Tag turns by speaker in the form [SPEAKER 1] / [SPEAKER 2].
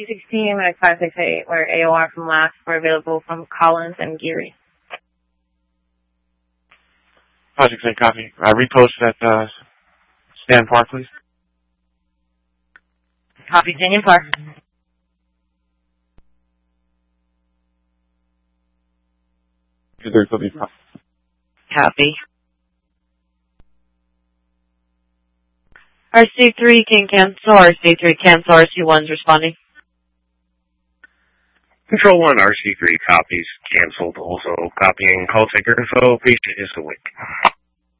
[SPEAKER 1] 216 at 568, where AOR from last were available from Collins and Geary.
[SPEAKER 2] 568, copy. Repost at Stan Park, please.
[SPEAKER 1] Copy, Canyon Park. Copy. RC3 can cancel. RC3 cancel. RC1's responding.
[SPEAKER 3] Control 1, RC3 copies. Canceled. Also copying call taker info. Patient is awake.